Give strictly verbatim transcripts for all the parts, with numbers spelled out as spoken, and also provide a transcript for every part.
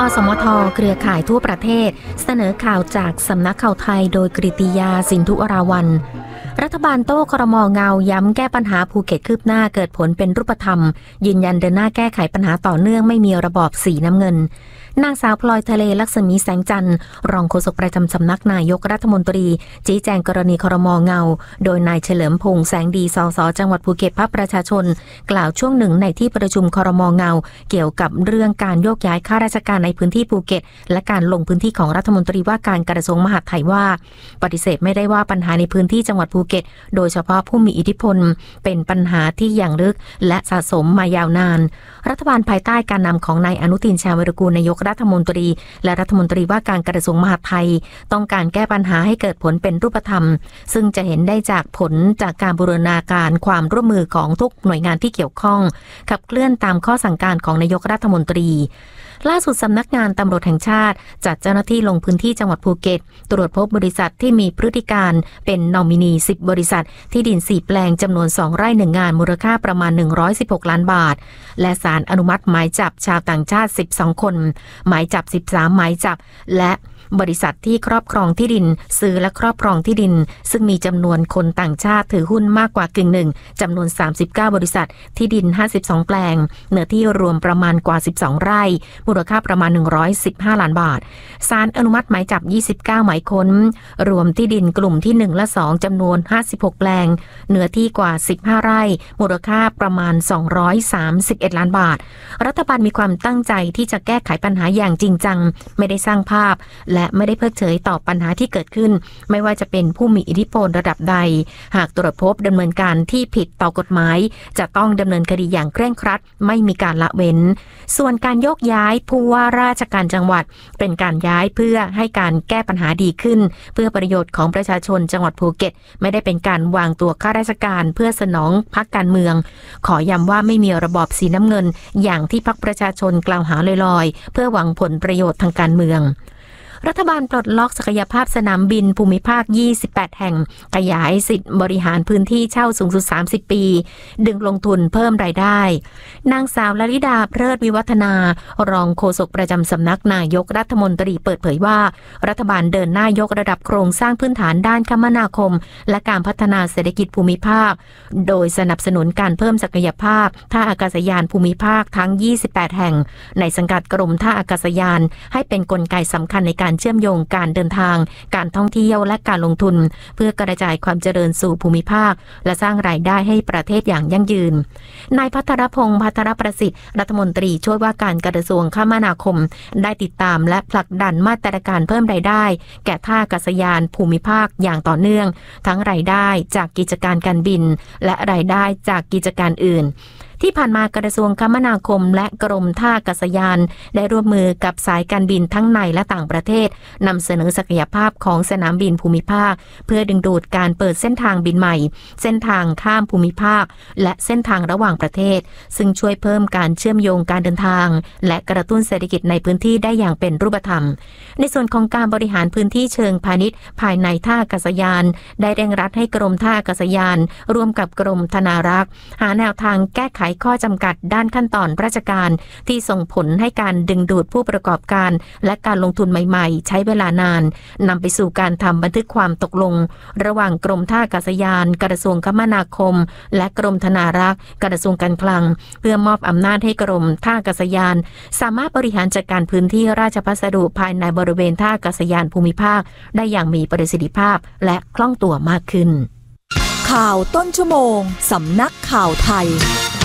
สมทเครือข่ายทั่วประเทศเสนอข่าวจากสำนักข่าวไทยโดยกฤติยาสินธุราวัลย์รัฐบาลโต้ครม.เงาย้ำแก้ปัญหาภูเก็ตคืบหน้าเกิดผลเป็นรูปธรรมยืนยันเดินหน้าแก้ไขปัญหาต่อเนื่องไม่มีระบอบสีน้ำเงินนางสาวพลอยทะเลลักษมีแสงจันทร์รองโฆษกประจำสำนักนายกรัฐมนตรีชี้แจงกรณีครม.เงาโดยนายเฉลิมพงษ์แสงดีสสจังหวัดภูเก็ตพรรคประชาชนกล่าวช่วงหนึ่งในที่ประชุมครม.เงาเกี่ยวกับเรื่องการโยกย้ายข้าราชการในพื้นที่ภูเก็ตและการลงพื้นที่ของรัฐมนตรีว่าการกระทรวงมหาดไทยว่าปฏิเสธไม่ได้ว่าปัญหาในพื้นที่จังหวัดภูเก็ตโดยเฉพาะผู้มีอิทธิพลเป็นปัญหาที่อย่างลึกและสะสมมายาวนานรัฐบาลภายใต้การนำของนายอนุทินชาญวิรากูลนายกรัฐมนตรีและรัฐมนตรีว่าการกระทรวงมหาดไทยต้องการแก้ปัญหาให้เกิดผลเป็นรูปธรรมซึ่งจะเห็นได้จากผลจากการบูรณาการความร่วมมือของทุกหน่วยงานที่เกี่ยวข้องขับเคลื่อนตามข้อสั่งการของนายกรัฐมนตรีล่าสุดสำนักงานตำรวจแห่งชาติจัดเจ้าหน้าที่ลงพื้นที่จังหวัดภูเก็ตตรวจพบบริษัทที่มีพฤติการเป็นนอมินีสิบบริษัทที่ดินสี่แปลงจำนวนสองไร่หนึ่งงานมูลค่าประมาณหนึ่งร้อยสิบหกล้านบาทและศาลอนุมัติหมายจับชาวต่างชาติสิบสองคนหมายจับสิบสามหมายจับและบริษัทที่ครอบครองที่ดินซื้อและครอบครองที่ดินซึ่งมีจำนวนคนต่างชาติถือหุ้นมากกว่ากึ่งหนึ่งจำนวนสามสิบเก้าบริษัทที่ดินห้าสิบสองแปลงเนื้อที่รวมประมาณกว่าสิบสองไร่มูลค่าประมาณหนึ่งร้อยสิบห้าล้านบาทศาลอนุมัติหมายจับยี่สิบเก้าหมายค้นรวมที่ดินกลุ่มที่หนึ่งและสองจำนวนห้าสิบหกแปลงเนื้อที่กว่าสิบห้าไร่มูลค่าประมาณสองร้อยสามสิบเอ็ดล้านบาทรัฐบาลมีความตั้งใจที่จะแก้ไขปัญหาอย่างจริงจังไม่ได้สร้างภาพและไม่ได้เพิกเฉยต่อปัญหาที่เกิดขึ้นไม่ว่าจะเป็นผู้มีอิทธิพลระดับใดหากตรวจพบดำเนินการที่ผิดต่อกฎหมายจะต้องดำเนินคดีอย่างเคร่งครัดไม่มีการละเว้นส่วนการโยกย้ายผู้ว่าราชการจังหวัดเป็นการย้ายเพื่อให้การแก้ปัญหาดีขึ้นเพื่อประโยชน์ของประชาชนจังหวัดภูเก็ตไม่ได้เป็นการวางตัวข้าราชการเพื่อสนองพรรคการเมืองขอย้ำว่าไม่มีระบอบสีน้ำเงินอย่างที่พรรคประชาชนกล่าวหาลอยๆเพื่อหวังผลประโยชน์ทางการเมืองรัฐบาลปลดล็อกศักยภาพสนามบินภูมิภาคยี่สิบแปดแห่งขยายสิทธิบริหารพื้นที่เช่าสูงสุดสามสิบปีดึงลงทุนเพิ่มรายได้นางสาวลลิดาเพลิดวิวัฒนารองโฆษกประจำสำนักนายกรัฐมนตรีเปิดเผยว่ารัฐบาลเดินหน้ายกระดับโครงสร้างพื้นฐานด้านคมนาคมและการพัฒนาเศรษฐกิจภูมิภาคโดยสนับสนุนการเพิ่มศักยภาพท่าอากาศยานภูมิภาคทั้งยี่สิบแปดแห่งในสังกัดกรมท่าอากาศยานให้เป็นกลไกสำคัญในการเชื่อมโยงการเดินทางการท่องเที่ยวและการลงทุนเพื่อกระจายความเจริญสู่ภูมิภาคและสร้างรายได้ให้ประเทศอย่างยั่งยืนนายภัทรพงษ์ภัทรประสิทธิ์รัฐมนตรีช่วยว่าการกระทรวงคมนาคมได้ติดตามและผลักดันมาตรการเพิ่มรายได้แก่ท่าอากาศยานภูมิภาคอย่างต่อเนื่องทั้งรายได้จากกิจการการบินและรายได้จากกิจการอื่นที่ผ่านมากระทรวงคมนาคมและกรมท่าอากาศยานได้ร่วมมือกับสายการบินทั้งในและต่างประเทศนำเสนอศักยภาพของสนามบินภูมิภาคเพื่อดึงดูดการเปิดเส้นทางบินใหม่เส้นทางข้ามภูมิภาคและเส้นทางระหว่างประเทศซึ่งช่วยเพิ่มการเชื่อมโยงการเดินทางและกระตุ้นเศรษฐกิจในพื้นที่ได้อย่างเป็นรูปธรรมในส่วนของการบริหารพื้นที่เชิงพาณิชย์ภายในท่าอากาศยานได้เร่งรัดให้กรมท่าอากาศยานร่วมกับกรมธนารักษ์หาแนวทางแก้ไขข้อจำกัดด้านขั้นตอนราชการที่ส่งผลให้การดึงดูดผู้ประกอบการและการลงทุนใหม่ๆใช้เวลานานนำไปสู่การทำบันทึกความตกลงระหว่างกรมท่าอากาศยานกระทรวงคมนาคมและกรมธนารักษ์กระทรวงการคลังเพื่อมอบอำนาจให้กรมท่าอากาศยานสามารถบริหารจัดการพื้นที่ราชพัสดุภายในบริเวณท่าอากาศยานภูมิภาคได้อย่างมีประสิทธิภาพและคล่องตัวมากขึ้นข่าวต้นชั่วโมงสำนักข่าวไทย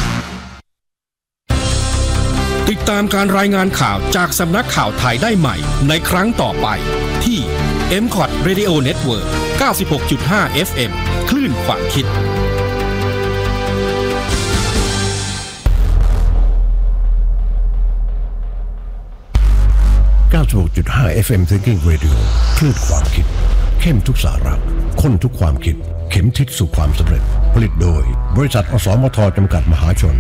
ติดตามการรายงานข่าวจากสำนักข่าวไทยได้ใหม่ในครั้งต่อไปที่ เอ็ม คอท Radio Network เก้าสิบหกจุดห้า เอฟ เอ็ม คลื่นความคิดเก้าสิบหกจุดห้า เอฟ เอ็ม Thinking Radio คลื่นความคิดเข้มทุกสาระข้นทุกความคิดเข็มทิศสู่ความสำเร็จผลิตโดยบริษัทอสมทจำกัดมหาชน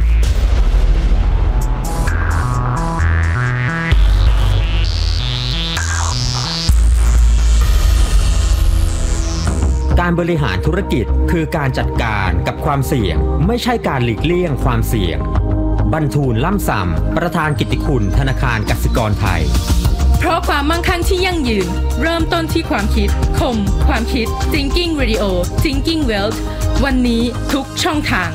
การบริหารธุรกิจคือการจัดการกับความเสี่ยงไม่ใช่การหลีกเลี่ยงความเสี่ยงบรรทูลล่ำซำประธานกิตติคุณธนาคารกสิกรไทยเพราะความมั่งคั่งที่ยั่งยืนเริ่มต้นที่ความคิดคมความคิด Thinking Radio Thinking Wealth วันนี้ทุกช่องทาง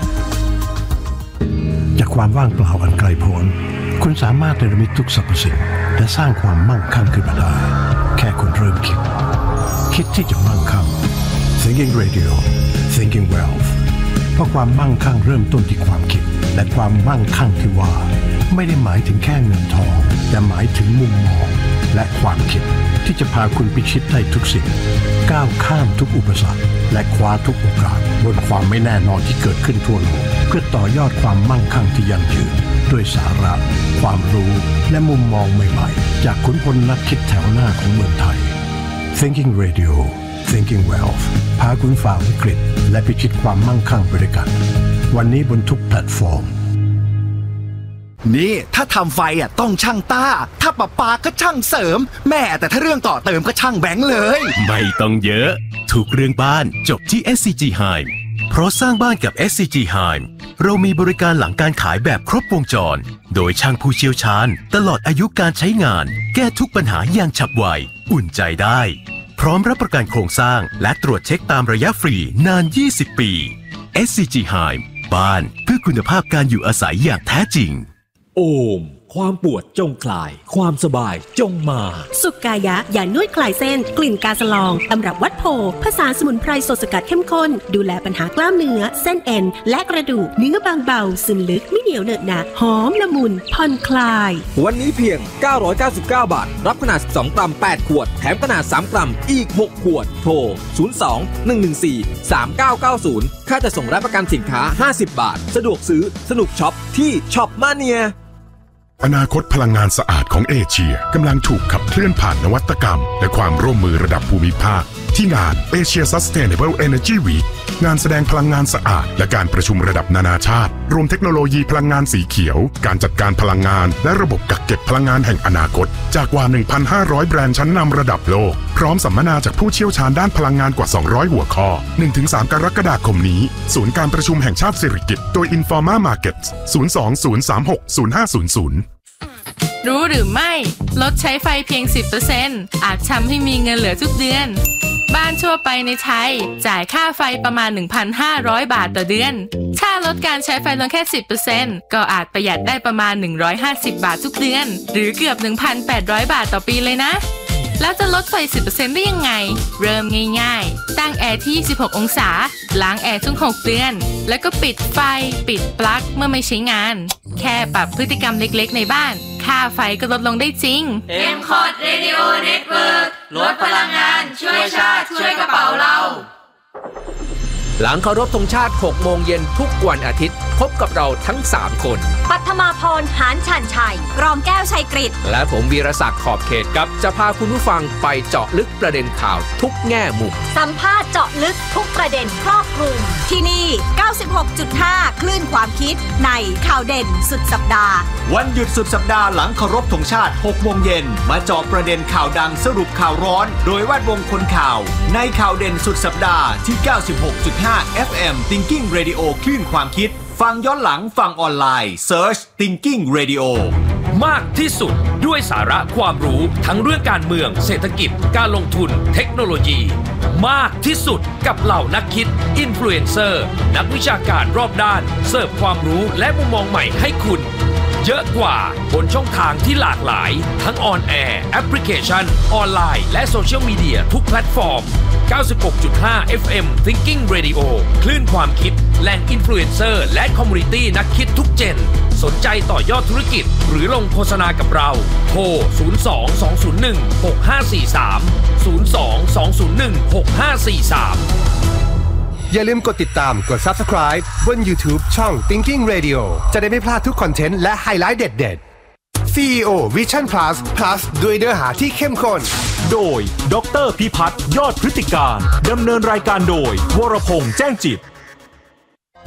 จากความว่างเปล่าอันไกลโพ้นคุณสามารถเนรมิตทุกสรรพสิ่งและสร้างความมั่งคั่งขึ้นมาได้แค่คุณเริ่มคิดคิดที่จะมั่งคั่ง Thinking Radio Thinking Wealth เพราะความมั่งคั่งเริ่มต้นที่ความคิดและความมั่งคั่งที่ว่าไม่ได้หมายถึงแค่เงินทองแต่หมายถึงมุมมองและความคิดที่จะพาคุณพิชิตได้ทุกสิ่งก้าวข้ามทุกอุปสรรคและคว้าทุกโอกาสบนความไม่แน่นอนที่เกิดขึ้นทั่วโลกเพื่อต่อยอดความมั่งคั่งที่ยั่งยืนด้วยสาระความรู้และมุมมองใหม่ๆจากขุนพลนักคิดแถวหน้าของเมืองไทย Thinking Radio Thinking Wealth พาคุณฝ่าวิกฤตและพิชิตความมั่งคั่งไปด้วยกันวันนี้บนทุกแพลตฟอร์มนี่ถ้าทำไฟอ่ะต้องช่างต้าถ้าประปาก็ช่างเสริมแม่แต่ถ้าเรื่องต่อเติมก็ช่างแบงค์เลยไม่ต้องเยอะทุกเรื่องบ้านจบที่ เอส ซี จี Heim เพราะสร้างบ้านกับ เอส ซี จี Heim เรามีบริการหลังการขายแบบครบวงจรโดยช่างผู้เชี่ยวชาญตลอดอายุการใช้งานแก้ทุกปัญหาอย่างฉับไวอุ่นใจได้พร้อมรับประกันโครงสร้างและตรวจเช็คตามระยะฟรีนานยี่สิบปี เอส ซี จี Heim บ้านเพื่อคุณภาพการอยู่อาศัยอย่างแท้จริงโอมความปวดจงคลายความสบายจงมาสุกายะยานวดคลายเส้นกลิ่นกาสลองตำรับวัดโพผสานสมุนไพรสดสกัดเข้มข้นดูแลปัญหากล้ามเนื้อเส้นเอ็นและกระดูกเนื้อบางเบาซึมลึกไม่เหนียวเหนอะหนะหอมละมุนผ่อนคลายวันนี้เพียงเก้าร้อยเก้าสิบเก้าบาทรับขนาดสิบสองกรัมแปดขวดแถมขนาดสามกรัมอีกหกขวดโทรศูนย์ สอง หนึ่ง หนึ่ง สี่ สาม เก้า เก้า ศูนย์ค่าจะส่งรับประกันสินค้าห้าสิบบาทสะดวกซื้อสนุกช็อปที่ช็อปมาเนียอนาคตพลังงานสะอาดของเอเชียกำลังถูกขับเคลื่อนผ่านนวัตกรรมและความร่วมมือระดับภูมิภาคที่งาน Asia Sustainable Energy Week งานแสดงพลังงานสะอาดและการประชุมระดับนานาชาติรวมเทคโนโลยีพลังงานสีเขียวการจัดการพลังงานและระบบกักเก็บพลังงานแห่งอนาคตจากกว่า หนึ่งพันห้าร้อย แบรนด์ชั้นนำระดับโลกพร้อมสัมมนาจากผู้เชี่ยวชาญด้านพลังงานกว่า สองร้อย หัวข้อ หนึ่งถึงสาม กรกฎาคมนี้ศูนย์การประชุมแห่งชาติสิริกิติ์โดย Informa Markets ศูนย์ สอง ศูนย์ สาม หก ศูนย์ ห้า ศูนย์ ศูนย์รู้หรือไม่ลดใช้ไฟเพียง สิบเปอร์เซ็นต์ อาจทำให้มีเงินเหลือทุกเดือนบ้านทั่วไปในไทยจ่ายค่าไฟประมาณ หนึ่งพันห้าร้อย บาทต่อเดือนถ้าลดการใช้ไฟลงแค่ สิบเปอร์เซ็นต์ ก็อาจประหยัดได้ประมาณหนึ่งร้อยห้าสิบบาททุกเดือนหรือเกือบ หนึ่งพันแปดร้อย บาทต่อปีเลยนะแล้วจะลดไฟ สิบเปอร์เซ็นต์ ได้ยังไงเริ่มง่ายๆตั้งแอร์ที่ยี่สิบหกองศาล้างแอร์ทุกหกเดือนแล้วก็ปิดไฟปิดปลั๊กเมื่อไม่ใช้งานแค่ปรับพฤติกรรมเล็กๆในบ้านค่าไฟก็ลดลงได้จริงเอ็ม คอร์ด Radio Network ลดพลังงานช่วยชาติช่วยกระเป๋าเราหลังเคารพธงชาติ หกโมงเย็นทุกวันอาทิตย์พบกับเราทั้งสามคนปัทมาพรหานฉันชัยกรองแก้วชัยกฤษและผมวีรศักดิ์ขอบเขตครับจะพาคุณผู้ฟังไปเจาะลึกประเด็นข่าวทุกแง่มุมสัมภาษณ์เจาะลึกทุกประเด็นครอบคลุมที่นี่ เก้าสิบหกจุดห้า คลื่นความคิดในข่าวเด่นสุดสัปดาห์วันหยุดสุดสัปดาห์หลังเคารพธงชาติ หกโมงเย็นมาเจาะประเด็นข่าวดังสรุปข่าวร้อนโดยแวดวงคนข่าวในข่าวเด่นสุดสัปดาห์ที่ เก้าสิบหกจุดห้า เอฟ เอ็ม Thinking Radio คลื่นความคิดฟังย้อนหลังฟังออนไลน์ Search Thinking Radio มากที่สุดด้วยสาระความรู้ทั้งเรื่องการเมืองเศรษฐกิจการลงทุนเทคโนโลยีมากที่สุดกับเหล่านักคิดอินฟลูเอนเซอร์นักวิชาการรอบด้านเสิร์ฟความรู้และมุมมองใหม่ให้คุณเยอะกว่าบนช่องทางที่หลากหลายทั้งออนแอร์แอปพลิเคชันออนไลน์และโซเชียลมีเดียทุกแพลตฟอร์ม เก้าสิบหกจุดห้า เอฟ เอ็ม Thinking Radio คลื่นความคิดแหล่งอินฟลูเอนเซอร์และคอมมูนิตี้นักคิดทุกเจนสนใจต่อยอดธุรกิจหรือลงโฆษณากับเราโทรศูนย์ สอง สอง ศูนย์ หนึ่ง หก ห้า สี่ สาม ศูนย์ สอง สอง ศูนย์ หนึ่ง หก ห้า สี่ สามอย่าลืมกดติดตามกด Subscribe บน YouTube ช่อง Thinking Radio จะได้ไม่พลาดทุกคอนเทนต์และไฮไลท์เด็ดๆ ซี อี โอ Vision Plus Plus ด้วยเนื้อหาที่เข้มข้นโดยดร.พิพัฒน์ยอดพฤติการดำเนินรายการโดยวรพงษ์แจ้งจิต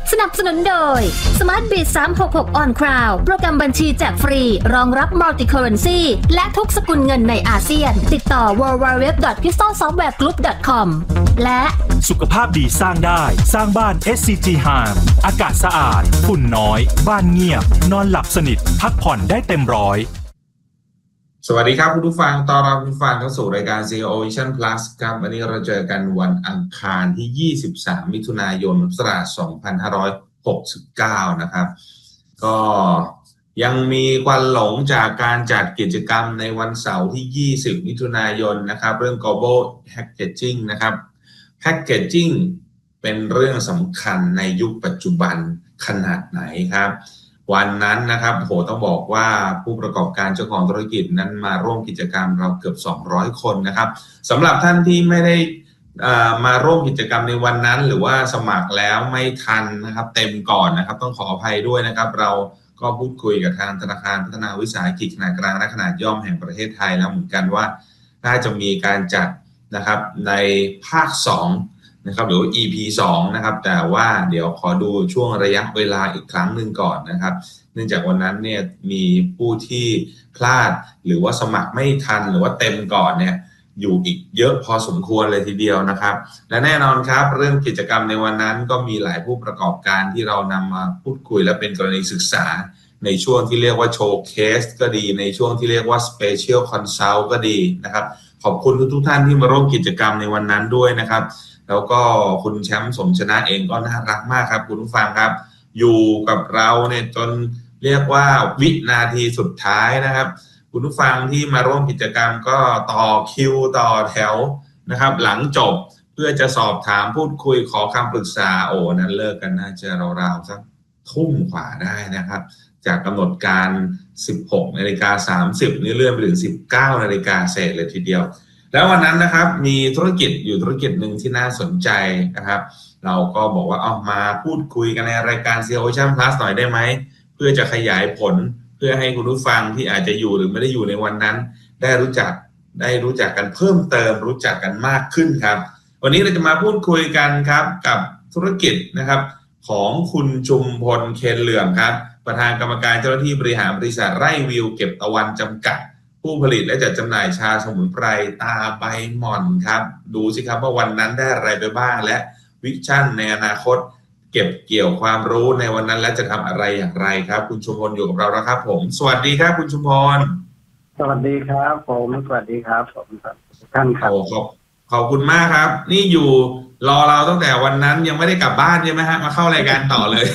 สนับสนุนโดย Smart Bit สามหกหก On Cloud โปรแกรมบัญชีแจกฟรีรองรับ Multi Currency และทุกสกุลเงินในอาเซียนติดต่อ ดับเบิลยู ดับเบิลยู ดับเบิลยู ดอท crystal software group ดอท คอม และสุขภาพดีสร้างได้สร้างบ้าน เอส ซี จี Harm อากาศสะอาดฝุ่นน้อยบ้านเงียบนอนหลับสนิทพักผ่อนได้เต็มร้อยสวัสดีครับคุณผู้ฟังต้อนรับคุณผู้ฟังเข้าสู่รายการ ซี อี โอ Vision Plus ครับวันนี้เราเจอกันวันอังคารที่ยี่สิบสามมิถุนายนพุทธศักราชสองพันห้าร้อยหกสิบเก้านะครับก็ยังมีควันหลงจากการจัดกิจกรรมในวันเสาร์ที่ยี่สิบมิถุนายนนะครับเรื่อง Global Packaging นะครับ Packaging เป็นเรื่องสำคัญในยุคปัจจุบันขนาดไหนครับวันนั้นนะครับโหต้องบอกว่าผู้ประกอบการเจ้าของธุรกิจนั้นมาร่วมกิจกรรมเราเกือบสองร้อยคนนะครับสำหรับท่านที่ไม่ได้มาร่วมกิจกรรมในวันนั้นหรือว่าสมัครแล้วไม่ทันนะครับเต็มก่อนนะครับต้องขออภัยด้วยนะครับเราก็พูดคุยกับทางธนาคารพัฒนาวิสาหกิจขนาดกลางและขนาดย่อมแห่งประเทศไทยแล้วเหมือนกันว่าน่าจะมีการจัดนะครับในภาคสองนะครับหรือว่า อี พี สองนะครับแต่ว่าเดี๋ยวขอดูช่วงระยะเวลาอีกครั้งหนึ่งก่อนนะครับเนื่องจากวันนั้นเนี่ยมีผู้ที่พลาดหรือว่าสมัครไม่ทันหรือว่าเต็มก่อนเนี่ยอยู่อีกเยอะพอสมควรเลยทีเดียวนะครับและแน่นอนครับเรื่องกิจกรรมในวันนั้นก็มีหลายผู้ประกอบการที่เรานำมาพูดคุยและเป็นกรณีศึกษาในช่วงที่เรียกว่าโชว์เคสก็ดีในช่วงที่เรียกว่าสเปเชียลคอนซัลท์ก็ดีนะครับขอบคุณทุกท่านที่มาร่วมกิจกรรมในวันนั้นด้วยนะครับแล้วก็คุณแชมป์สมชนะเองก็น่ารักมากครับคุณผู้ฟังครับอยู่กับเราเนี่ยจนเรียกว่าวินาทีสุดท้ายนะครับคุณผู้ฟังที่มาร่วมกิจกรรมก็ต่อคิวต่อแถวนะครับหลังจบเพื่อจะสอบถามพูดคุยขอคำปรึกษาโอ้นั้นเลิกกันน่าจะราวๆสักทุ่มกว่าได้นะครับจากกำหนดการ สิบหกนาฬิกาสามสิบนี่เลื่อนไปถึง สิบเก้านาฬิกาเศษเลยทีเดียวแล้ววันนั้นนะครับมีธุรกิจอยู่ธุรกิจหนึ่งที่น่าสนใจนะครับเราก็บอกว่าเอามาพูดคุยกันในรายการ ซี อี โอ Vision Plus หน่อยได้ไหมเพื่อจะขยายผลเพื่อให้คุณผู้ฟังที่อาจจะอยู่หรือไม่ได้อยู่ในวันนั้นได้รู้จักได้รู้จักกันเพิ่มเติมรู้จักกันมากขึ้นครับวันนี้เราจะมาพูดคุยกันครับกับธุรกิจนะครับของคุณจุมพลเคนเหลืองครับประธานกรรมการเจ้าหน้าที่บริหารบริษัทไร่วิวเก็บตะวันจำกัดผู้ผลิตและจัดจำหน่ายชาสมุนไพรตาใบหม่อนครับดูสิครับว่าวันนั้นได้อะไรไปบ้างและวิชั่นในอนาคตเก็บเกี่ยวความรู้ในวันนั้นและจะทำอะไรอย่างไรครับคุณชุมพลอยู่กับเราแล้วครับผมสวัสดีครับคุณชุมพลสวัสดีครับผมสวัสดีครับผมท่านครับขอบขอบคุณมากครับนี่อยู่รอเราตั้งแต่วันนั้นยังไม่ได้กลับบ้านใช่ไหมฮะมาเข้ารายการต่อเลย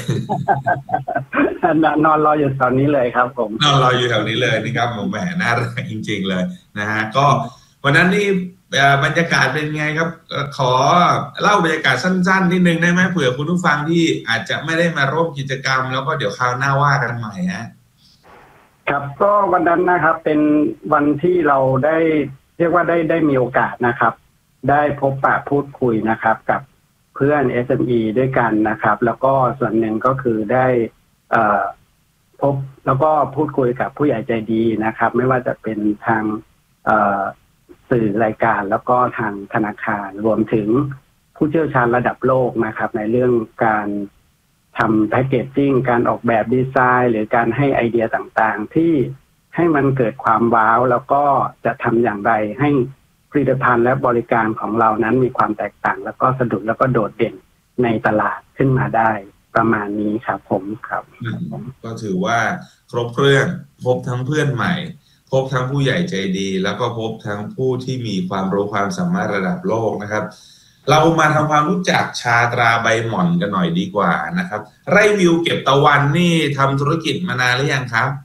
นอนรออยู่แถวนี้เลยครับผมนอนรออยู่แถวนี้เลยนี่ครับผมแหมน่ารักจริงๆเลยนะฮะก็วันนั้นนี่บรรยากาศเป็นไงครับขอเล่าบรรยากาศสั้นๆนิดนึงได้ไหมเผื่อคุณผู้ฟังที่อาจจะไม่ได้มาร่วมกิจกรรมแล้วก็เดี๋ยวคราวหน้าว่ากันใหม่ฮะครับก็วันนั้นนะครับเป็นวันที่เราได้เรียกว่าได้ได้มีโอกาสนะครับได้พบปะพูดคุยนะครับกับเพื่อน เอส เอ็ม อี ด้วยกันนะครับแล้วก็ส่วนหนึ่งก็คือได้พบแล้วก็พูดคุยกับผู้ใหญ่ใจดีนะครับไม่ว่าจะเป็นทางสื่อรายการแล้วก็ทางธนาคารรวมถึงผู้เชี่ยวชาญระดับโลกนะครับในเรื่องการทำแพคเกจจิ้งการออกแบบดีไซน์หรือการให้ไอเดียต่างๆที่ให้มันเกิดความว้าวแล้วก็จะทำอย่างไรให้ผลิตภัณฑ์และบริการของเรานั้นมีความแตกต่างแล้วก็สะดุดแล้วก็โดดเด่นในตลาดขึ้นมาได้ประมาณนี้ครับผมครับก็ถือว่าครบเครื่องพบทั้งเพื่อนใหม่พบทั้งผู้ใหญ่ใจดีแล้วก็พบทั้งผู้ที่มีความรู้ความสามารถระดับโลกนะครับเรามาทำความรู้จักชาตราใบหม่อนกันหน่อยดีกว่านะครับไร่วิวเก็บตะวันนี่ทำธุรกิจมานานหรือยังครับ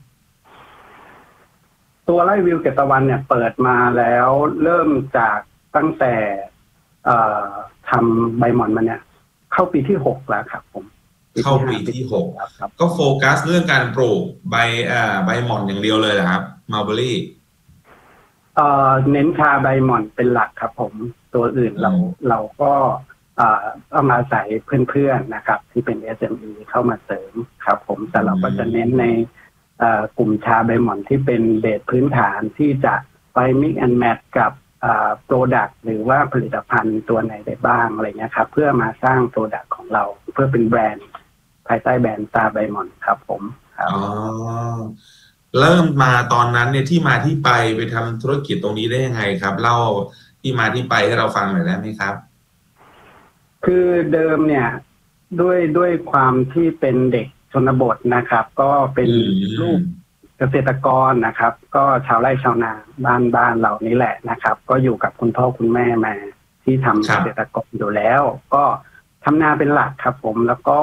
ตัวไร่วิวเก็บตะวันเนี่ยเปิดมาแล้วเริ่มจากตั้งแต่ทำใบหม่อนมาเนี่ยเข้าปีที่หกแล้วครับผมเข้าปีที่หกก็โฟกัสเรื่องการปลูกใบอ่าใบหม่อนอย่างเดียวเลยเหรอครับมัลเบอรี่เอ่อเน้นชาใบหม่อนเป็นหลักครับผมตัวอื่นเราเราก็เอ่อเอามาใส่เพื่อนๆนะครับที่เป็น เอส เอ็ม อี เข้ามาเสริมครับผมแต่เราก็จะเน้นในเอ่อกลุ่มชาใบหม่อนที่เป็นเบสพื้นฐานที่จะไป mix and match กับอ่า product หรือว่าผลิตภัณฑ์ตัวไหนได้บ้างอะไรเงี้ยครับเพื่อมาสร้าง product ของเราเพื่อเป็นแบรนด์ภายใต้แบรนด์ตาใบหม่อนครับผมครับอ๋อเริ่มมาตอนนั้นเนี่ยที่มาที่ไปไปทำธุรกิจตรงนี้ได้ยังไงครับเล่าที่มาที่ไปให้เราฟังหน่อยได้ไหมครับคือเดิมเนี่ยด้วยด้วยความที่เป็นเด็กชนบทนะครับก็เป็นลูกเกษตรกรนะครับก็ชาวไร่ชาวนาบ้านบ้านเหล่านี้แหละนะครับก็อยู่กับคุณพ่อคุณแม่มาที่ทำเกษตรกรอยู่แล้วก็ทำนาเป็นหลักครับผมแล้วก็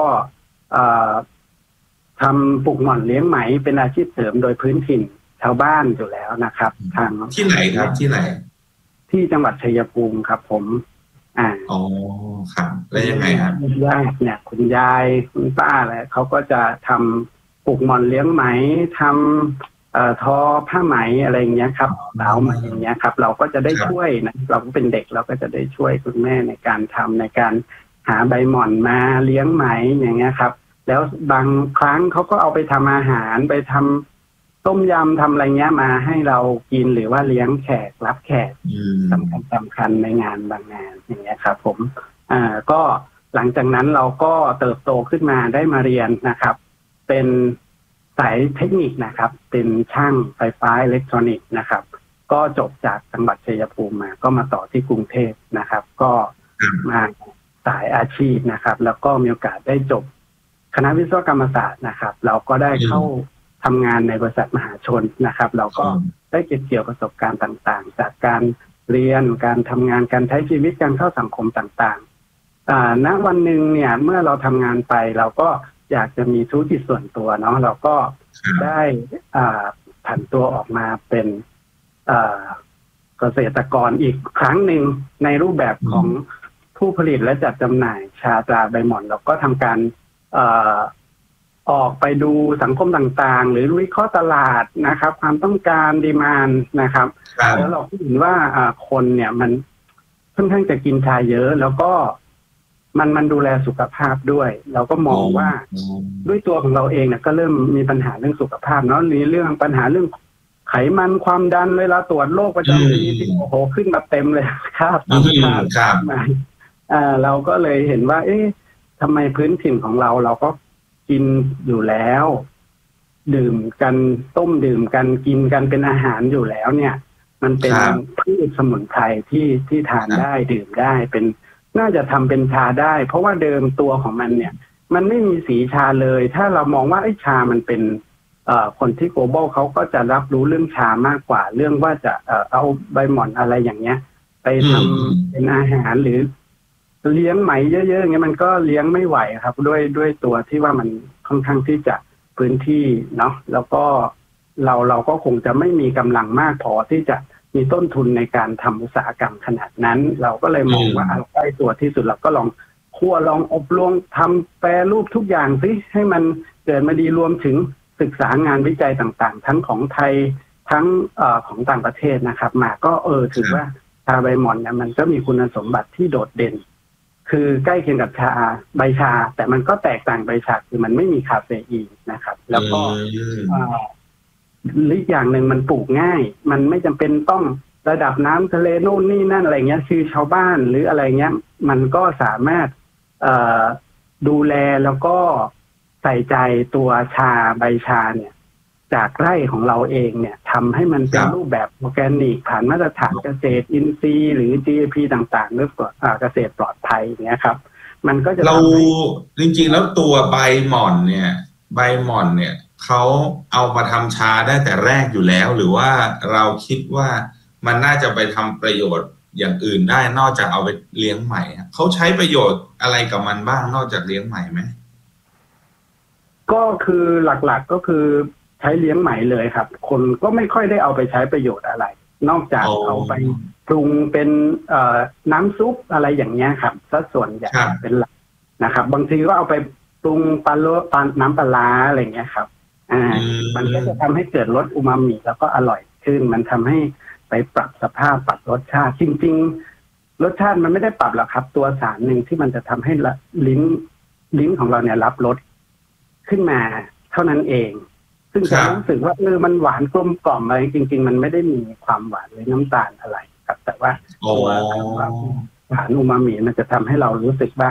ทำปลูกหม่อนเลี้ยงไหมเป็นอาชีพเสริมโดยพื้นถิ่นชาวบ้านอยู่แล้วนะครับทางที่ไหนครับที่ไหนที่จังหวัดชัยภูมิครับผมอ่าอ๋อครับแล้วยังไงครับญาติเนี่ยคุณยายคุณป้าอะไรเขาก็จะทำปลูกหม่อนเลี้ยงไหมทำเอ่อทอผ้าไหมอะไรอย่างเงี้ยครับเหลาไหมอย่างเงี้ยครับเราก็จะได้ช่วยนะเราก็เป็นเด็กเราก็จะได้ช่วยคุณแม่ในการทำในการหาใบหม่อนมาเลี้ยงไหมอย่างเงี้ยครับแล้วบางครั้งเขาก็เอาไปทำอาหารไปทำต้มยำทำอะไรเงี้ยมาให้เรากินหรือว่าเลี้ยงแขกรับแขกสำคัญสำคัญในงานบางงานอย่างเงี้ยครับผมอ่าก็หลังจากนั้นเราก็เติบโตขึ้นมาได้มาเรียนนะครับเป็นสายเทคนิคนะครับเป็นช่างไฟฟ้าอิเล็กทรอนิกส์นะครับก็จบจากจังหวัดชัยภูมิมาก็มาต่อที่กรุงเทพนะครับก็มาสายอาชีพนะครับแล้วก็มีโอกาสได้จบคณะวิศวกรรมศาสตร์นะครับเราก็ได้เข้าทำงานในบริษัทมหาชนนะครับเราก็ได้เก็บเกี่ยวประสบการณ์ต่างๆจากการเรียนการทำงานการใช้ชีวิตการเข้าสังคมต่างๆอ่าณวันหนึ่งเนี่ยเมื่อเราทำงานไปเราก็อยากจะมีธุรกิจส่วนตัวเนาะเราก็ได้อ่าผันตัวออกมาเป็นอ่าเกษตรกรอีกครั้งหนึ่งในรูปแบบของผู้ผลิตและจัดจำหน่ายชาตราใบหม่อนเราก็ทำการเอ่อออกไปดูสังคมต่างๆหรือวิเคราะห์ตลาดนะครับความต้องการดีมานด์นะครับแล้วเราเห็นว่าคนเนี่ยมันค่อนข้างจะกินชาเยอะแล้วก็มันมันดูแลสุขภาพด้วยเราก็มองว่าด้วยตัวของเราเองเนี่ยก็เริ่มมีปัญหาเรื่องสุขภาพเนาะหรือเรื่องปัญหาเรื่องไขมันความดันเวลาตรวจโรคประจำปีที่โอ้โหขึ้นมาเต็มเลยครับครับอ่าเราก็เลยเห็นว่าเอ๊ะทำไมพื้นถิ่นของเราเราก็กินอยู่แล้วดื่มกันต้มดื่มกันกินกันเป็นอาหารอยู่แล้วเนี่ยมันเป็นพืชสมุนไพรที่ที่ทานได้ดื่มได้เป็นน่าจะทำเป็นชาได้เพราะว่าเดิมตัวของมันเนี่ยมันไม่มีสีชาเลยถ้าเรามองว่าไอ้ชามันเป็นเอ่อคนที่ global เขาก็จะรับรู้เรื่องชามากกว่าเรื่องว่าจะเอ่อเอาใบหม่อนอะไรอย่างเงี้ยไปทำเป็นอาหารหรือเลี้ยงไหมเยอะๆอย่างเงี้ยมันก็เลี้ยงไม่ไหวครับด้วยด้วยตัวที่ว่ามันค่อนข้างที่จะพื้นที่เนาะแล้วก็เราเราก็คงจะไม่มีกำลังมากพอที่จะมีต้นทุนในการทำอุตสาหกรรมขนาดนั้นเราก็เลยมองว่าใกล้ตัวที่สุดเราก็ลองคั่วลองอบรวมทำแปรรูปทุกอย่างสิให้มันเกิดมาดีรวมถึงศึกษางานวิจัยต่างๆทั้งของไทยทั้งเอ่อของต่างประเทศนะครับมาก็เออถือว่าชาใบหม่อนเนี่ยมันก็มีคุณสมบัติที่โดดเด่นคือใกล้เคียงกับชาใบชาแต่มันก็แตกต่างใบชาคือมันไม่มีคาเฟอีนนะครับแล้วก็อีกอย่างหนึ่งมันปลูกง่ายมันไม่จำเป็นต้องระดับน้ำทะเลโน่นนี่นั่นอะไรเงี้ยคือชาวบ้านหรืออะไรเงี้ยมันก็สามารถดูแลแล้วก็ใส่ใจตัวชาใบชาเนี่ยจากไร่ของเราเองเนี่ยทำให้มันเป็นรูปแบบออร์แกนิกผ่านมาตรฐานเกษตรอินทรีย์หรือ จี เอ พี ต่างๆเรื่องเกษตรปลอดภัยอย่างเงี้ยครับมันก็จะเราจริงๆแล้วตัวใบหม่อนเนี่ยใบหม่อนเนี่ยเขาเอามาทำชาได้แต่แรกอยู่แล้วหรือว่าเราคิดว่ามันน่าจะไปทำประโยชน์อย่างอื่นได้นอกจากเอาไปเลี้ยงไหมเขาใช้ประโยชน์อะไรกับมันบ้างนอกจากเลี้ยงไหมไหมก็คือหลักๆก็คือใช้เลี้ยงไหมเลยครับคนก็ไม่ค่อยได้เอาไปใช้ประโยชน์อะไรนอกจากเอาไปปรุงเป็นเอ่อน้ำซุปอะไรอย่างเงี้ยครับสัดส่วนใหญ่เป็นหลักนะครับบางทีก็เอาไปปรุงปลาโลปลาน้ำปลาร้าอะไรเงี้ยครับอ่ามันก็จะทำให้เกิดรสอูมามิแล้วก็อร่อยขึ้นมันทำให้ไปปรับสภาพปรับรสชาติจริงๆรสชาติมันไม่ได้ปรับหรอกครับตัวสารหนึ่งที่มันจะทำให้ลิ้นลิ้นของเราเนี่ยรับรสขึ้นมาเท่านั้นเองซึ่งจะรู้สึกว่าเออมันหวานกลมกล่อมอะไรจริงๆมันไม่ได้มีความหวานหรือน้ำตาลอะไรครับแต่ว่าตัวหวานอูมามิมันจะทำให้เรารู้สึกว่า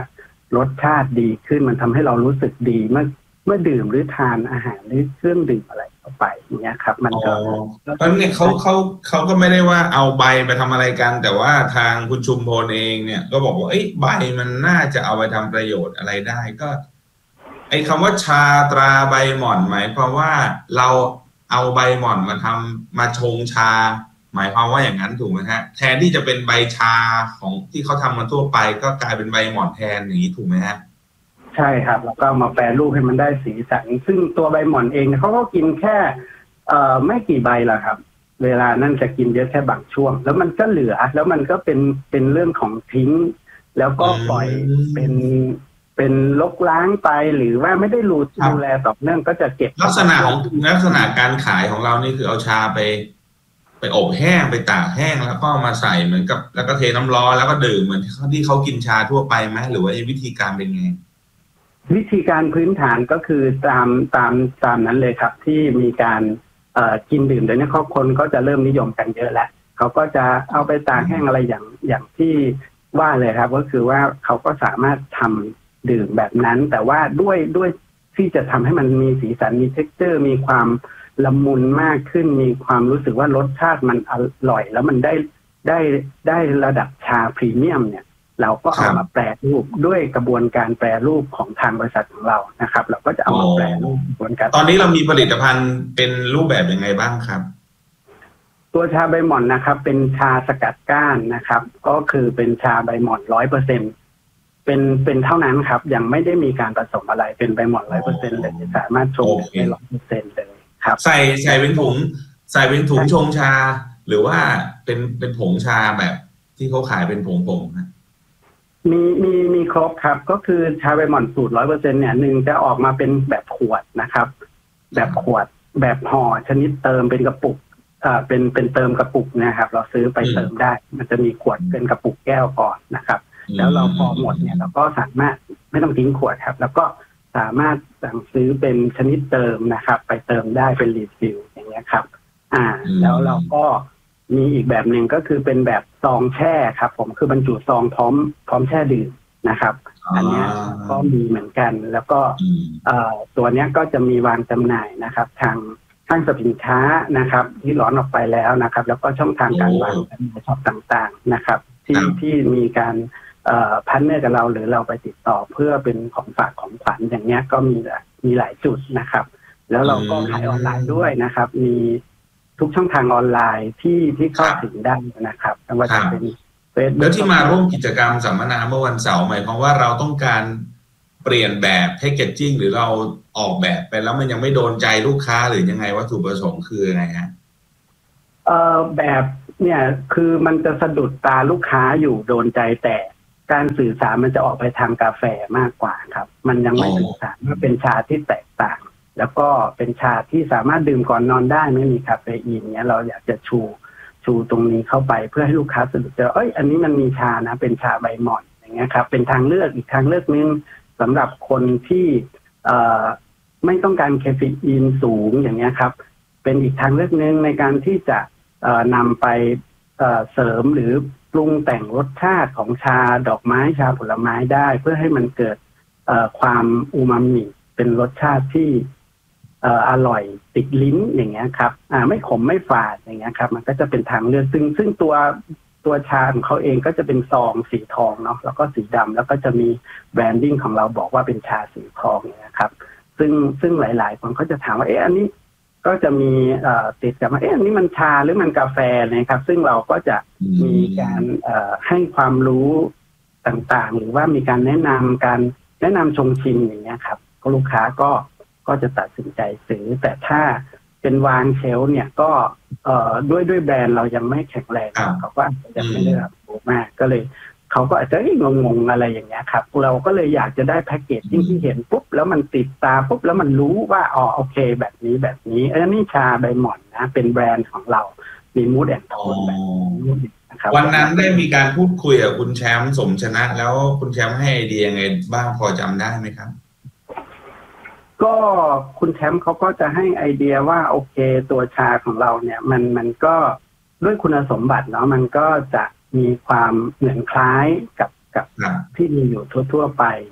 รสชาติดีขึ้นมันทำให้เรารู้สึกดีเมื่อเมื่อดื่มหรือทานอาหารหรือเครื่องดื่มอะไรเข้าไปอย่างเงี้ยครับมันก็ตอนนี้เขาเขาเขาก็ไม่ได้ว่าเอาใบไปทำอะไรกันแต่ว่าทางคุณชุมพลเองเนี่ยก็บอกว่าเอ้ยใบมันน่าจะเอาไปทำประโยชน์อะไรได้ก็ไอ้คำว่าชาตราใบหม่อนหมายความว่าเราเอาใบหม่อนมาทำมาชงชาหมายความว่าอย่างนั้นถูกไหมฮะแทนที่จะเป็นใบชาของที่เขาทำมาทั่วไปก็กลายเป็นใบหม่อนแทนอย่างนี้ถูกไหมฮะใช่ครับแล้วก็มาแปรรูปให้มันได้สีสันซึ่งตัวใบหม่อนเองเขาก็กินแค่เอ่อไม่กี่ใบหรอกครับเวลานั่นจะกินเยอะแค่บางช่วงแล้วมันก็เหลือแล้วมันก็เป็นเป็นเรื่องของทิ้งแล้วก็ปล่อยเป็นเป็นลกล้างไปหรือว่าไม่ได้รูดูแลต่อเนื่องก็จะเก็บลักษณะของลักษณะการขายของเรานี่คือเอาชาไปไปอบแห้งไปตากแห้งแล้วก็มาใส่เหมือนกับแล้วก็เทน้ำร้อนแล้วก็ดื่มเหมือนที่เขากินชาทั่วไปไหมหรือว่าวิธีการเป็นไงวิธีการพื้นฐานก็คือตามตามตามนั้นเลยครับที่มีการเอ่อกินดื่มเดี๋ยวนี้คนก็จะเริ่มนิยมกันเยอะแล้วเขาก็จะเอาไปตากแห้งอะไรอย่างอย่างที่ว่าเลยครับก็คือว่าเขาก็สามารถทำดื่มแบบนั้นแต่ว่าด้วยด้วยที่จะทำให้มันมีสีสันมี texture มีความละมุนมากขึ้นมีความรู้สึกว่ารสชาติมันอร่อยแล้วมันได้ได้ได้ระดับชาพรีเมียมเนี่ยเราก็เอามาแปรรูปด้วยกระบวนการแปรรูปของทางบริษัทของเรานะครับเราก็จะเอามาแปรรูปกระบวนการตอนนี้เรามีผลิตภัณฑ์เป็นรูปแบบยังไงบ้างครับตัวชาใบหม่อนนะครับเป็นชาสกัดก้านนะครับก็คือเป็นชาใบหม่อนร้อยเปอร์เซ็นต์เป็นเป็นเท่านั้นครับยังไม่ได้มีการผสมอะไรเป็นใบหม่อนร้อยเปอร์เซ็นต์เลยสามารถชงได้ร้อยเปอร์เซ็นต์เลยครับใส่ใส่เป็นถุงใส่เป็นถุงชงชาหรือว่าเป็นเป็นผงชาแบบที่เขาขายเป็นผงผงนะมีมีมีครบครับก็คือชาใบหม่อนสูตรร้อยเปอร์เซ็นต์เนี่ยหนึ่งจะออกมาเป็นแบบขวดนะครับแบบขวดแบบห่อชนิดเติมเป็นกระปุกอ่าเป็นเป็นเติมกระปุกนะครับเราซื้อไปเติมได้มันจะมีขวดเป็นกระปุกแก้วก่อนนะครับแล้วเราพอหมดเนี่ยเราก็สามารถไม่ต้องทิ้งขวดครับแล้วก็สามารถสั่งซื้อเป็นชนิดเติมนะครับไปเติมได้เป็นรีฟิลอย่างเงี้ยครับอ่าแล้วเราก็มีอีกแบบหนึ่งก็คือเป็นแบบซองแช่ครับผมคือบรรจุซองพร้อมพร้อมแช่ดื่มนะครับอันนี้ก็มีเหมือนกันแล้วก็เอ่อตัวนี้ก็จะมีวางจำหน่ายนะครับทางห้างสรรพสินค้านะครับที่ร้อนออกไปแล้วนะครับแล้วก็ช่องทางการวางในช็อปต่างๆนะครับที่ที่มีการเอ่อพันเนอร์กับเราหรือเราไปติดต่อเพื่อเป็นของฝากของขวัญอย่างเงี้ยก็มีมีหลายจุดนะครับแล้วเราก็ขายออนไลน์ด้วยนะครับมีทุกช่องทางออนไลน์ที่ที่เข้าถึงได้นะครับไม่ว่าจะเป็นเฟซบุ๊กแล้วที่มาร่วมกิจกรรมสัมมนาเมื่อวันเสาร์หมายความว่าเราต้องการเปลี่ยนแบบแพคเกจจิ้งหรือเราออกแบบไปแล้วมันยังไม่โดนใจลูกค้าหรือยังไงวัตถุประสงค์คือยังไงฮะเอ่อแบบเนี่ยคือมันจะสะดุดตาลูกค้าอยู่โดนใจแต่การสื่อสารมันจะออกไปทางกาแฟมากกว่าครับมันยังไม่สื่อสารว่าเป็นชาที่แตกต่างแล้วก็เป็นชาที่สามารถดื่มก่อนนอนได้ไม่มีคาเฟอีนเนี้ยเราอยากจะชูชูตรงนี้เข้าไปเพื่อให้ลูกค้าสะดุดใจเอ้ยอันนี้มันมีชานะเป็นชาใบหม่อนอย่างเงี้ยครับเป็นทางเลือกอีกทางเลือกนึงสำหรับคนที่เอ่อไม่ต้องการคาเฟอีนสูงอย่างเงี้ยครับเป็นอีกทางเลือกนึงในการที่จะเอ่อนำไปเอ่อเสริมหรือปรุงแต่งรสชาติของชาดอกไม้ชาผลไม้ได้เพื่อให้มันเกิดเอ่อความอูมามิเป็นรสชาติที่เอ่ออร่อยติดลิ้นอย่างเงี้ยครับอ่าไม่ขมไม่ฝาดอย่างเงี้ยครับมันก็จะเป็นทางเลือกซึ่งซึ่งตัวตัวชาของเขาเองก็จะเป็นซองสีทองเนาะแล้วก็สีดำแล้วก็จะมีแบรนดิ้งของเราบอกว่าเป็นชาสีทองนะครับซึ่งซึ่งหลายๆคนเขาจะถามว่าเอ๊ะอันนี้ก็จะมีเอ่อติดกับว่าเอ๊ะอันนี้มันชาหรือมันกาแฟนะครับซึ่งเราก็จะมีการเอ่อให้ความรู้ต่างๆหรือว่ามีการแนะนำการแนะนำชงชิมอย่างเงี้ยครับลูกค้าก็ก็จะตัดสินใจซื้อแต่ถ้าเป็นวางเชลฟ์เนี่ยก็เอ่อด้วยด้วยแบรนด์เรายังไม่แข็งแรงเขาก็อาจจะไม่ได้รับรู้มากก็เลยเขาก็อาจจะงงๆอะไรอย่างเงี้ยครับเราก็เลยอยากจะได้แพ็กเกจที่ที่เห็นปุ๊บแล้วมันติดตาปุ๊บแล้วมันรู้ว่าอ๋อโอเคแบบนี้แบบนี้เออนี่ชาใบหม่อนนะเป็นแบรนด์ของเรามีมูดแอนด์โทนแบบนี้นะครับวันนั้นได้มีการพูดคุยกับคุณแชมป์สมชนะแล้วคุณแชมป์ให้ไอเดียไงบ้างพอจำได้ไหมครับก็คุณแชมป์เขาก็จะให้ไอเดียว่าโอเคตัวชาของเราเนี่ยมันมันก็ด้วยคุณสมบัติเนาะมันก็จะมีความเหมือนคล้ายกับกับที่มีอยู่ทั่วๆไป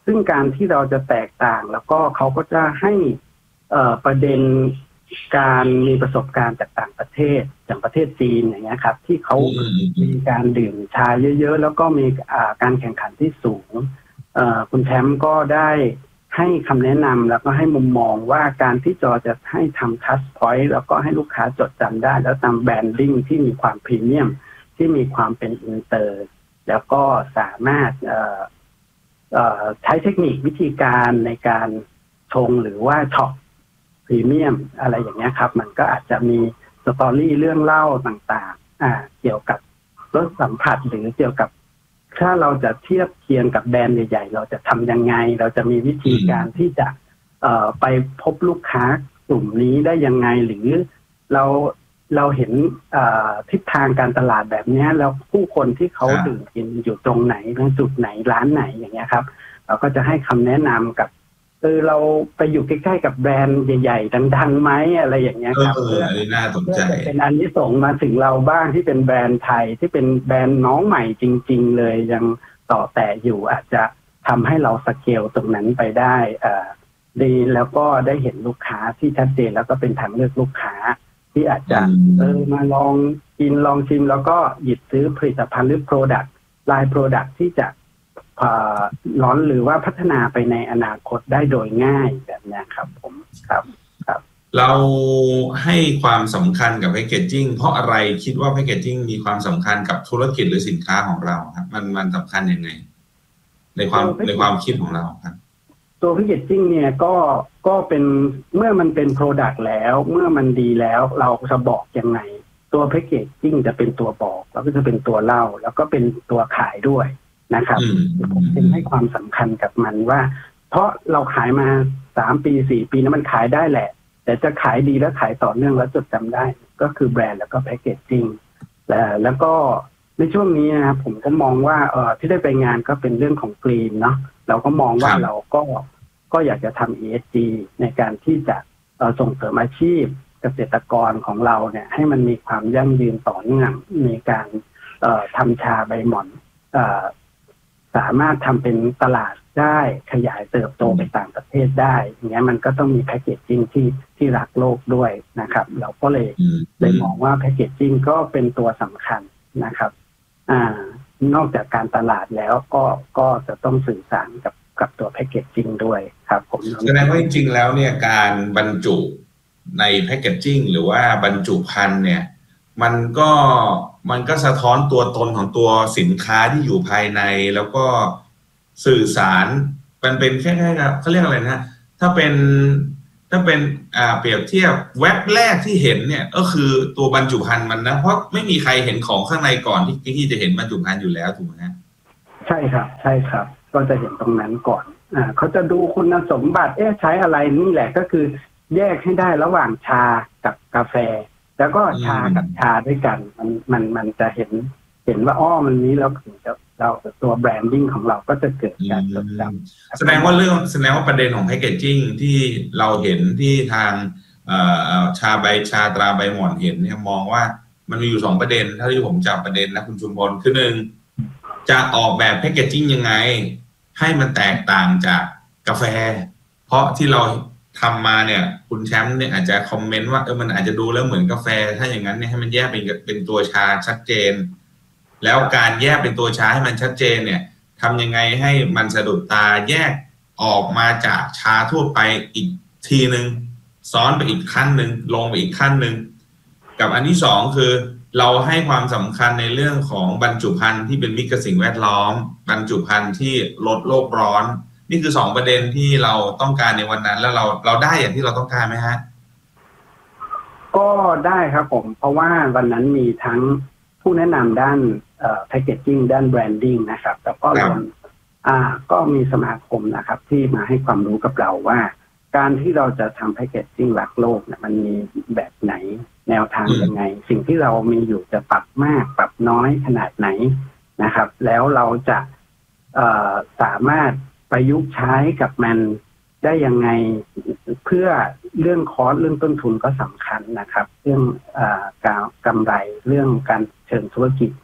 ซึ่งการที่เราจะแตกต่างแล้วก็เขาก็จะให้ประเด็นการมีประสบการณ์จากต่างประเทศอย่างประเทศจีนอย่างเงี้ยครับที่เขามีการดื่มชาเยอะๆแล้วก็มีการแข่งขันที่สูงคุณแชมป์ก็ได้ให้คำแนะนำแล้วก็ให้มุมมองว่าการที่จอจะให้ทำทัชพอยต์แล้วก็ให้ลูกค้าจดจำได้แล้วทำแบรนดิ้งที่มีความพรีเมียมที่มีความเป็นอินเตอร์แล้วก็สามารถใช้เทคนิควิธีการในการชงหรือว่าช็อปพรีเมียมอะไรอย่างเงี้ยครับมันก็อาจจะมีสตอรี่เรื่องเล่าต่างๆอ่าเกี่ยวกับรสสัมผัสหรือเกี่ยวกับถ้าเราจะเทียบเคียงกับแบรนด์ใหญ่ๆเราจะทำยังไงเราจะมีวิธีการที่จะเอ่อไปพบลูกค้ากลุ่มนี้ได้ยังไงหรือเราเราเห็นทิศทางการตลาดแบบนี้แล้วผู้คนที่เขาดื่มกินอยู่ตรงไหนตรงจุดไหนร้านไหนอย่างเงี้ยครับเราก็จะให้คำแนะนำกับเออเราไปอยู่ใกล้ๆกับแบรนด์ใหญ่ๆดังๆไหมอะไรอย่างเงี้ยครับเพื่อจะเป็นอันที่ส่งมาถึงเราบ้างที่เป็นแบรนด์ไทยที่เป็นแบรนด์น้องใหม่จริงๆเลยยังต่อแต่อยู่อาจจะทำให้เราสเกลตรงนั้นไปได้อ่าดีแล้วก็ได้เห็นลูกค้าที่ชัดเจนแล้วก็เป็นทางเลือกลูกค้าที่อาจจะเออมาลองกินลองชิมแล้วก็หยิบซื้อผลิตภัณฑ์หรือ product ลาย product ที่จะร้อนหรือว่าพัฒนาไปในอนาคตได้โดยง่ายแบบนี้ครับผมครับครับเราให้ความสำคัญกับแพคเกจจิ้งเพราะอะไรคิดว่าแพคเกจจิ้งมีความสำคัญกับธุรกิจหรือสินค้าของเราครับมันมันสำคัญยังไงในความในความคิดของเราครับตัวแพคเกจจิ้งเนี่ยก็ก็เป็นเมื่อมันเป็น product แล้วเมื่อมันดีแล้วเราจะบอกยังไงตัวแพคเกจจิ้งจะเป็นตัวบอกแล้วก็จะเป็นตัวเล่าแล้วก็เป็นตัวขายด้วยนะครับผมจึงให้ความสำคัญกับมันว่าเพราะเราขายมาสามปีสี่ปีนั้นมันขายได้แหละแต่จะขายดีและขายต่อเนื่องและจดจำได้ก็คือแบรนด์แล้วก็แพคเกจจิ้งแล้วก็ในช่วงนี้นะครับผมก็มองว่าเอ่อที่ได้ไปงานก็เป็นเรื่องของกรีนเนาะเราก็มองว่าเราก็ก็อยากจะทำ อี เอส จี ในการที่จะส่งเสริมอาชีพเกษตรกรของเราเนี่ยให้มันมีความยั่งยืนต่อเนื่องในการทำชาใบหม่อนสามารถทำเป็นตลาดได้ขยายเติบโตไปต่างประเทศได้อย่างเงี้ยมันก็ต้องมีแพคเกจจิ้งที่ที่รักโลกด้วยนะครับเราก็เลยเลยมองว่าแพคเกจจิ้งก็เป็นตัวสำคัญนะครับอ่านอกจากการตลาดแล้วก็ก็จะต้องสื่อสารกับกับตัวแพคเกจจิ้งด้วยครับผมแสดงว่าจริงๆแล้วเนี่ยการบรรจุในแพคเกจจิ้งหรือว่าบรรจุภัณฑ์เนี่ยมันก็มันก็สะท้อนตัวตนของตัวสินค้าที่อยู่ภายในแล้วก็สื่อสารมันเป็นแค่ๆเขาเรียกอะไรนะถ้าเป็นถ้าเป็นอ่าเปรียบเทียบเว็บแรกที่เห็นเนี่ยก็คือตัวบรรจุภัณฑ์มันนะเพราะไม่มีใครเห็นของข้างในก่อนที่ที่จะเห็นบรรจุภัณฑ์อยู่แล้วถูกไหมฮะใช่ครับใช่ครับก็จะเห็นตรงนั้นก่อนอ่าเขาจะดูคุณสมบัติเอ๊ะใช้อะไรนี่แหละก็คือแยกให้ได้ระหว่างชากับกาแฟแล้วก็ชากับชาด้วยกันมันมันมันจะเห็นเห็นว่าอ้อมันนี้เราถึงจะเราตัวแบรนดิ้งของเราก็จะเกิดการจดจำแสดงว่าเรื่องแสดงว่าประเด็นของแพคเกจจิ้งที่เราเห็นที่ทางชาใบชาตราใบหม่อนเห็นเนี่ยมองว่ามันมีอยู่สองประเด็นเท่าที่ผมจับประเด็นนะคุณชุมพลคือหนึ่งจะออกแบบแพคเกจจิ้งยังไงให้มันแตกต่างจากกาแฟเพราะที่เราทำมาเนี่ยคุณแชมป์เนี่ยอาจจะคอมเมนต์ว่าเออมันอาจจะดูแล้วเหมือนกาแฟถ้าอย่างนั้นเนี่ยให้มันแยกเป็นเป็นตัวชาชัดเจนแล้วการแยกเป็นตัวชาให้มันชัดเจนเนี่ยทำยังไงให้มันสะดุดตาแยกออกมาจากชาทั่วไปอีกทีนึงซ้อนไปอีกขั้นหนึ่งลงไปอีกขั้นหนึ่งกับอันที่สองคือเราให้ความสำคัญในเรื่องของบรรจุภัณฑ์ที่เป็นมิตรกับสิ่งแวดล้อมบรรจุภัณฑ์ที่ลดโลกร้อนนี่คือสองประเด็นที่เราต้องการในวันนั้นแล้วเราเราได้อย่างที่เราต้องการไหมฮะก็ได้ครับผมเพราะว่าวันนั้นมีทั้งผู้แนะนำด้านเอ่อแพคเกจจิ้งด้านแบรนดิ้งนะครับแล้วก็รวมอ่าก็มีสมาคมนะครับที่มาให้ความรู้กับเราว่าการที่เราจะทำแพคเกจจิ้งรักโลกเนี่ยมันมีแบบไหนแนวทางยังไงสิ่งที่เรามีอยู่จะปรับมากปรับน้อยขนาดไหนนะครับแล้วเราจะเอ่อสามารถประยุกต์ใช้กับมันได้ยังไงเพื่อเรื่องคอสเรื่องต้นทุนก็สำคัญนะครับเรื่องอ่าการกำไรเรื่องการเชิงธุรกิจ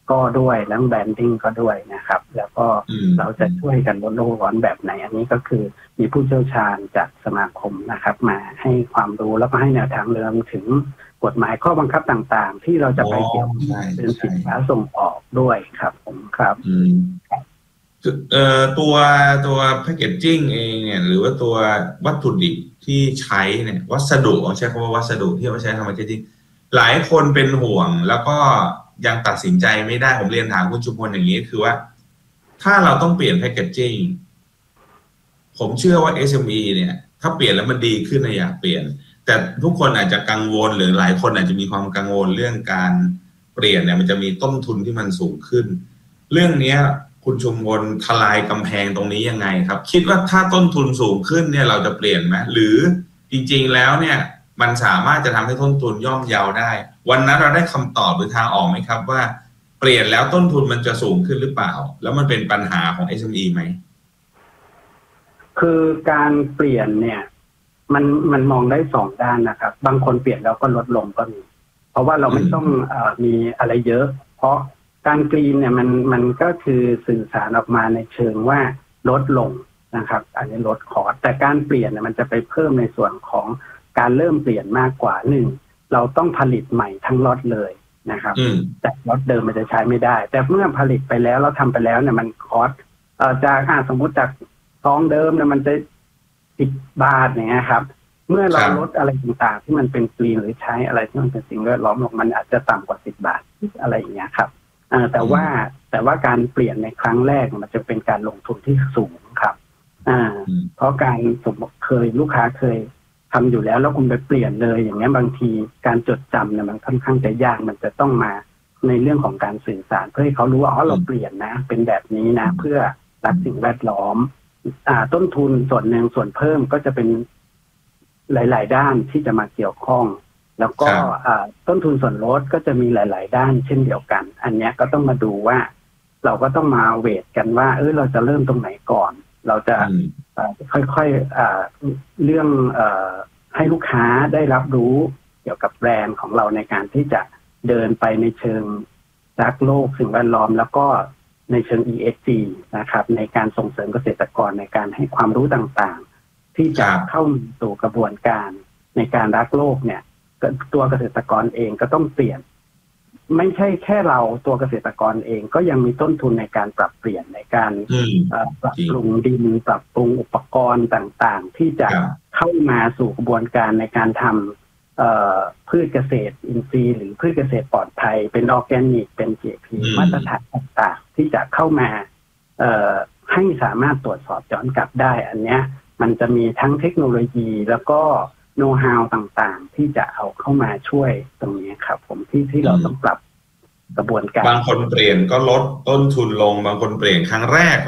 ก็ด้วยแล้วแบรนดิ้งก็ด้วยนะครับแล้วก็เราจะช่วยกันลดโลกร้อนแบบไหนอันนี้ก็คือมีผู้เชี่ยวชาญจากสมาคมนะครับมาให้ความรู้แล้วก็ให้แนวทางเรื่องถึงกฎหมายข้อบังคับต่างๆที่เราจะไปเกี่ยวเป็นสินค้าส่งออกด้วยครับผมครับเอ่อตัวตัวแพคเกจจิ้งเองเนี่ยหรือว่าตัววัตถุดิบที่ใช้เนี่ยวัสดุใช้คำว่าวัสดุที่เอาไปใช้ทำแพคเกจจิ้งหลายคนเป็นห่วงแล้วก็ยังตัดสินใจไม่ได้ผมเรียนถามคุณชุมพลอย่างนี้คือว่าถ้าเราต้องเปลี่ยนแพคเกจจิ้งผมเชื่อว่า เอส เอ็ม อี เนี่ยถ้าเปลี่ยนแล้วมันดีขึ้นนะอยากเปลี่ยนแต่ทุกคนอาจจะกังวลหรือหลายคนอาจจะมีความกังวลเรื่องการเปลี่ยนเนี่ยมันจะมีต้นทุนที่มันสูงขึ้นเรื่องนี้คุณชุมพลทลายกำแพงตรงนี้ยังไงครับคิดว่าถ้าต้นทุนสูงขึ้นเนี่ยเราจะเปลี่ยนไหมหรือจริงๆแล้วเนี่ยมันสามารถจะทำให้ต้นทุนย่อมเยาได้วันนั้นเราได้คำตอบหรือทางออกไหมครับว่าเปลี่ยนแล้วต้นทุนมันจะสูงขึ้นหรือเปล่าแล้วมันเป็นปัญหาของ เอส เอ็ม อี ไหมคือการเปลี่ยนเนี่ยมันมันมองได้สองด้านนะครับบางคนเปลี่ยนแล้วก็ลดลงก็มีเพราะว่าเราไม่ต้องเอ่อมีอะไรเยอะเพราะการกรีนเนี่ยมันมันก็คือสื่อสารออกมาในเชิงว่าลดลงนะครับอันนี้ลดคอสแต่การเปลี่ยนเนี่ยมันจะไปเพิ่มในส่วนของการเริ่มเปลี่ยนมากกว่าหนึ่งเราต้องผลิตใหม่ทั้งล็อตเลยนะครับแต่ล็อตเดิมมันจะใช้ไม่ได้แต่เมื่อผลิตไปแล้วเราทำไปแล้วเนี่ยมันคอสเอ่อจากอ่าสมมุติจากซองเดิมเนี่ยมันจะสิบบาทอย่างเงี้ยครับเมื่อเราลดอะไรต่างๆที่มันเป็นกรีนหรือใช้อะไรที่มันเป็นสิ่งแวดล้อมลงมันอาจจะต่ำกว่าสิบบาทอะไรอย่างเงี้ยครับอ่าแต่ว่าแต่ว่าการเปลี่ยนในครั้งแรกมันจะเป็นการลงทุนที่สูงครับอ่าเพราะการสมมติเคยลูกค้าเคยทำอยู่แล้วแล้วคุณไปเปลี่ยนเลยอย่างเงี้ยบางทีการจดจำเนี่ยมันค่อนข้างจะยากมันจะต้องมาในเรื่องของการสื่อสารเพื่อให้เขารู้ว่าอ๋อเราเปลี่ยนนะเป็นแบบนี้นะเพื่อรักสิ่งแวดล้อมอ่าต้นทุนส่วนหนึ่งส่วนเพิ่มก็จะเป็นหลายๆด้านที่จะมาเกี่ยวข้องแล้วก็ต้นทุนส่วนลดก็จะมีหลายๆด้านเช่นเดียวกันอันนี้ก็ต้องมาดูว่าเราก็ต้องมาเวทกันว่าเออเราจะเริ่มตรงไหนก่อนเราจะค่อยๆเรื่องให้ลูกค้าได้รับรู้เกี่ยวกับแบรนด์ของเราในการที่จะเดินไปในเชิงรักโลกสิ่งแวดล้อมแล้วก็ในเชิง อี เอส จี นะครับในการส่งเสริมเกษตรกรในการให้ความรู้ต่างๆที่จะเข้าสู่กระบวนการในการรักโลกเนี่ยตัวเกษตรกรเองก็ต้องเปลี่ยนไม่ใช่แค่เราตัวเกษตรกรเองก็ยังมีต้นทุนในการปรับเปลี่ยนในการปรับปรุงดินปรับปรุงอุปกรณ์ต่างๆที่จะเข้ามาสู่กระบวนการในการทำพืชเกษตรอินทรีย์หรือพืชเกษตรปลอดภัยเป็นออร์แกนิกเป็น จี พี มาตรฐานต่างๆที่จะเข้ามาให้สามารถตรวจสอบย้อนกลับได้อันเนี้ยมันจะมีทั้งเทคโนโลยีแล้วก็โน้ตฮาวต่างๆที่จะเอาเข้ามาช่วยตรงนี้ครับผมที่ที่เราต้องปรับกระบวนการบางคนเปลี่ยนก็ลดต้นทุนลงบางคนเปลี่ยนครั้งแรก